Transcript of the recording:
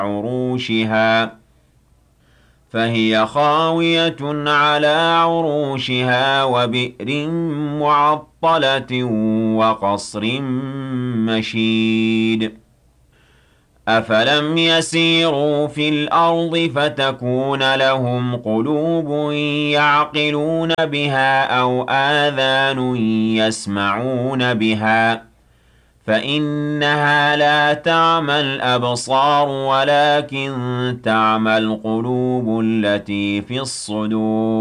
عروشها فهي خاوية على عروشها وبئر معطلة وقصر مشيد أفلم يسيروا في الأرض فتكون لهم قلوب يعقلون بها أو آذان يسمعون بها فإنها لا تعمى الأبصار ولكن تعمى القلوب التي في الصدور